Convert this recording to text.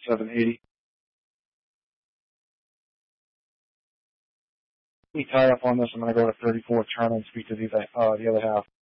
780. We tie up on this. I'm going to go to 34 turn and speak to the other half.